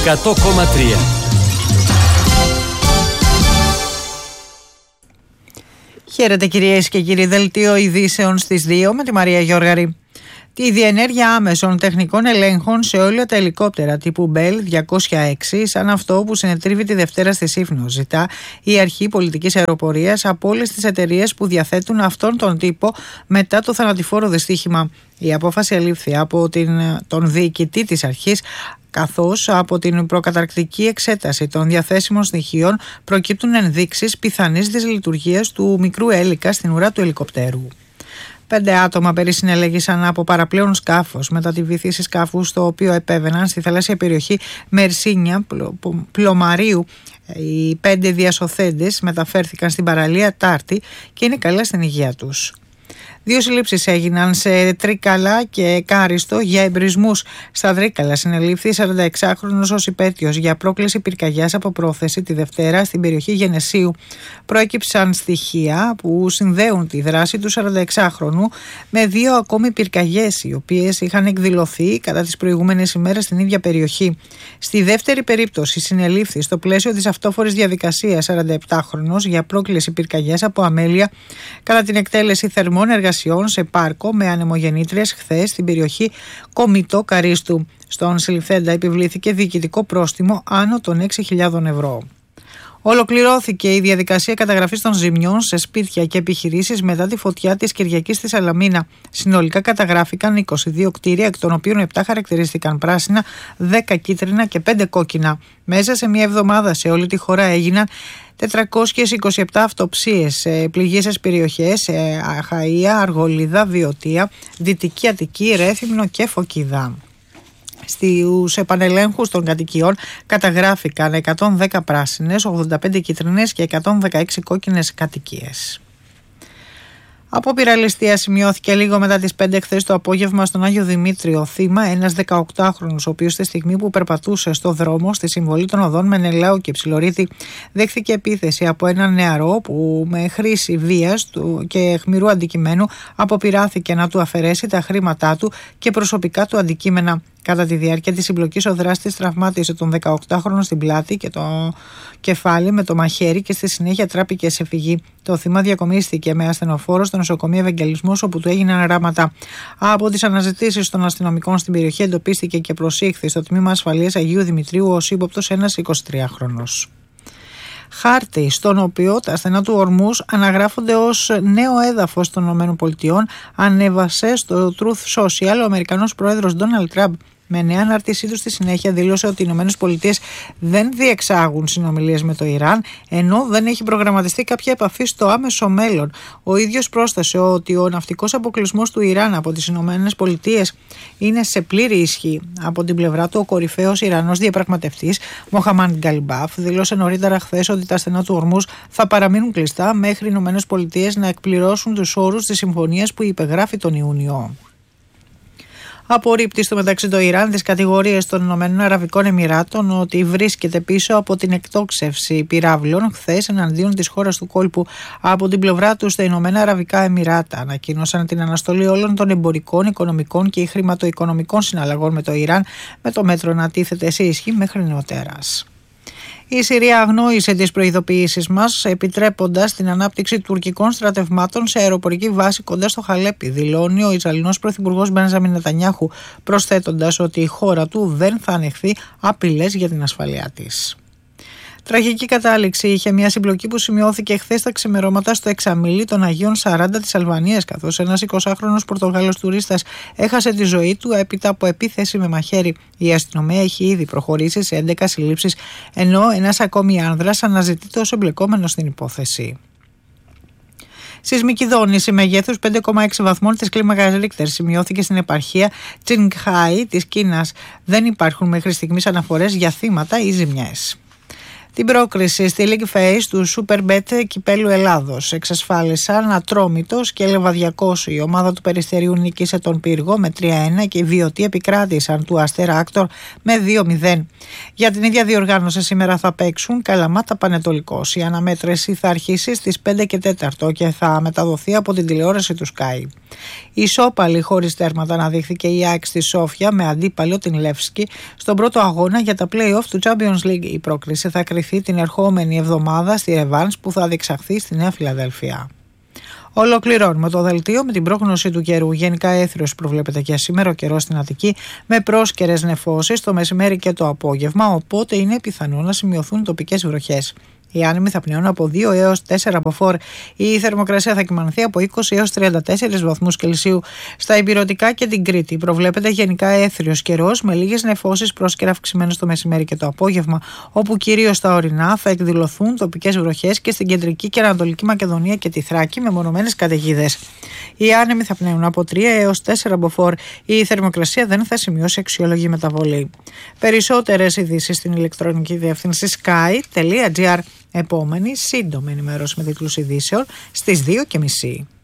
100,3. Χαίρετε κυρίες και κύριοι, δελτίο ειδήσεων στις 2 με τη Μαρία Γιώργαρη. Τη διενέργεια άμεσων τεχνικών ελέγχων σε όλα τα ελικόπτερα τύπου Bell 206, σαν αυτό που συνετρίβει τη Δευτέρα στη Σύφνο, ζητά η Αρχή Πολιτικής Αεροπορίας από όλες τις εταιρείες που διαθέτουν αυτόν τον τύπο μετά το θανατηφόρο δυστύχημα. Η απόφαση ελήφθη από τον διοικητή της αρχής, καθώς από την προκαταρκτική εξέταση των διαθέσιμων στοιχείων προκύπτουν ενδείξεις πιθανής δυσλειτουργίας του μικρού έλικα στην ουρά του ελικοπτέρου. 5 άτομα περισυνελέγησαν από παραπλέον σκάφος μετά τη βύθιση σκάφου στο οποίο επέβαιναν στη θαλάσσια περιοχή Μερσίνια Πλωμαρίου. Οι 5 διασωθέντες μεταφέρθηκαν στην παραλία Τάρτη και είναι καλά στην υγεία τους. 2 συλλήψεις έγιναν σε Τρίκαλα και Κάριστο για εμπρισμούς. Στα Τρίκαλα συνελήφθη 46χρονος ως υπέτειος για πρόκληση πυρκαγιάς από πρόθεση τη Δευτέρα στην περιοχή Γενεσίου. Προέκυψαν στοιχεία που συνδέουν τη δράση του 46χρονου με 2 ακόμη πυρκαγιές, οι οποίες είχαν εκδηλωθεί κατά τις προηγούμενες ημέρες στην ίδια περιοχή. Στη δεύτερη περίπτωση συνελήφθη στο πλαίσιο της αυτόφορης διαδικασίας 47χρονος για πρόκληση πυρκαγιάς από αμέλεια κατά την εκτέλεση θερμών εργασιών σε πάρκο με ανεμογεννήτριες χθες στην περιοχή Κομιτό Καρίστου. Στον συλληφθέντα επιβλήθηκε διοικητικό πρόστιμο άνω των 6.000 ευρώ. Ολοκληρώθηκε η διαδικασία καταγραφής των ζημιών σε σπίτια και επιχειρήσεις μετά τη φωτιά της Κυριακής στη Σαλαμίνα. Συνολικά καταγράφηκαν 22 κτίρια, εκ των οποίων 7 χαρακτηρίστηκαν πράσινα, 10 κίτρινα και 5 κόκκινα. Μέσα σε μια εβδομάδα σε όλη τη χώρα έγιναν 427 αυτοψίες σε πληγήσεις περιοχές, Αχαΐα, Αργολίδα, Βιωτία, Δυτική Αττική, Ρέθυμνο και Φωκίδα. Στους επανελέγχους των κατοικιών καταγράφηκαν 110 πράσινες, 85 κίτρινες και 116 κόκκινες κατοικίες. Απόπειρα ληστείας σημειώθηκε λίγο μετά τις 5 χθες το απόγευμα στον Άγιο Δημήτριο. Θύμα ένας 18χρονος, ο οποίος στη στιγμή που περπατούσε στο δρόμο στη συμβολή των οδών Μενελάου και Ψιλορίτη δέχθηκε επίθεση από έναν νεαρό που με χρήση βίας και αιχμηρού αντικειμένου αποπειράθηκε να του αφαιρέσει τα χρήματά του και προσωπικά του αντικείμενα. Κατά τη διάρκεια της συμπλοκής ο δράστης τραυμάτισε τον 18χρονο στην πλάτη και το κεφάλι με το μαχαίρι και στη συνέχεια τράπηκε σε φυγή. Το θύμα διακομίστηκε με ασθενοφόρο στο νοσοκομείο Ευαγγελισμός, όπου του έγιναν ράματα. Από τις αναζητήσεις των αστυνομικών στην περιοχή εντοπίστηκε και προσήχθη στο τμήμα ασφαλείας Αγίου Δημητρίου ως ύποπτος ένας 23χρονος. Χάρτη στον οποίο τα στενά του Ορμούς αναγράφονται ως νέο έδαφος των ΗΠΑ, ανέβασε στο Truth Social ο Αμερικανός πρόεδρος Ντόναλντ Τραμπ. Με νέα ανάρτησή του στη συνέχεια δήλωσε ότι οι ΗΠΑ δεν διεξάγουν συνομιλίες με το Ιράν, ενώ δεν έχει προγραμματιστεί κάποια επαφή στο άμεσο μέλλον. Ο ίδιος πρόσθεσε ότι ο ναυτικός αποκλεισμός του Ιράν από τις ΗΠΑ είναι σε πλήρη ισχύ. Από την πλευρά του, ο κορυφαίος Ιρανός διαπραγματευτής Μοχαμάντ Γκαλμπάφ δήλωσε νωρίτερα χθες ότι τα στενά του Ορμούς θα παραμείνουν κλειστά μέχρι οι ΗΠΑ να εκπληρώσουν τους όρους της συμφωνίας που υπεγράφει τον Ιούνιο. Απορρίπτει στο μεταξύ το Ιράν τις κατηγορίες των Ηνωμένων Αραβικών Εμιράτων ότι βρίσκεται πίσω από την εκτόξευση πυράβλων χθες εναντίον της χώρας του κόλπου. Από την πλευρά του, τα Ηνωμένα Αραβικά Εμιράτα ανακοίνωσαν την αναστολή όλων των εμπορικών, οικονομικών και χρηματοοικονομικών συναλλαγών με το Ιράν, με το μέτρο να τίθεται σε ισχύ μέχρι νεοτέρας. Η Συρία αγνόησε τις προειδοποιήσεις μας, επιτρέποντας την ανάπτυξη τουρκικών στρατευμάτων σε αεροπορική βάση κοντά στο Χαλέπι, δηλώνει ο Ισραηλινός πρωθυπουργός Μπενζαμίν Νετανιάχου, προσθέτοντας ότι η χώρα του δεν θα ανεχθεί απειλές για την ασφαλειά της. Τραγική κατάληξη είχε μια συμπλοκή που σημειώθηκε χθες τα ξημερώματα στο Εξαμίλι των Αγίων 40 της Αλβανίας, καθώς ένας 20χρονος Πορτογάλος τουρίστας έχασε τη ζωή του έπειτα από επίθεση με μαχαίρι. Η αστυνομία έχει ήδη προχωρήσει σε 11 συλλήψεις, ενώ ένας ακόμη άνδρας αναζητείται ως εμπλεκόμενος στην υπόθεση. Σεισμική δόνηση μεγέθους 5,6 βαθμών της κλίμακας Ρίχτερ σημειώθηκε στην επαρχία Τσινγκχάι της Κίνας. Δεν υπάρχουν μέχρι στιγμής αναφορές για θύματα ή ζημιές. Την πρόκριση στη League Phase του Superbet Κυπέλλου Ελλάδος εξασφάλισαν Ατρόμητος και Λεβαδιακός. Η ομάδα του Περιστεριού νίκησε τον Πύργο με 3-1 και οι Βιωτοί επικράτησαν του Αστέρα Άκτορ με 2-0. Για την ίδια διοργάνωση σήμερα θα παίξουν Καλαμάτα Πανετολικός. Η αναμέτρηση θα αρχίσει στις 5 και 4 και θα μεταδοθεί από την τηλεόραση του Sky. Η ισόπαλη χωρίς τέρματα αναδείχθηκε η ΑΕΚ στη Σόφια με αντίπαλο την Λεύσκη στον πρώτο αγώνα για τα play-off του Champions League. Η πρόκριση θα κριθεί την ερχόμενη εβδομάδα στη Ρεβάνς που θα διεξαχθεί στη Νέα Φιλαδέλφια. Ολοκληρώνουμε το δελτίο με την πρόγνωση του καιρού. Γενικά έθριος προβλέπεται για σήμερα ο καιρός στην Αττική με πρόσκαιρες νεφώσεις το μεσημέρι και το απόγευμα, οπότε είναι πιθανό να σημειωθούν τοπικές βροχές. Οι άνεμοι θα πνέουν από 2 έως 4 μποφόρ. Η θερμοκρασία θα κυμανθεί από 20 έως 34 βαθμούς Κελσίου. Στα Ηπειρωτικά και την Κρήτη προβλέπεται γενικά έθριος καιρός με λίγες νεφώσεις πρόσκαιρα αυξημένες το μεσημέρι και το απόγευμα, όπου κυρίως στα ορεινά θα εκδηλωθούν τοπικές βροχές και στην κεντρική και ανατολική Μακεδονία και τη Θράκη με μονομένες καταιγίδες. Οι άνεμοι θα πνέουν από 3 έως 4 μποφόρ. Η θερμοκρασία δεν θα σημειώσει αξιόλογη μεταβολή. Περισσότερες ειδήσεις στην ηλεκτρονική διεύθυνση sky.gr. Επόμενη σύντομη ενημέρωση με τίτλους ειδήσεων στις 2:30.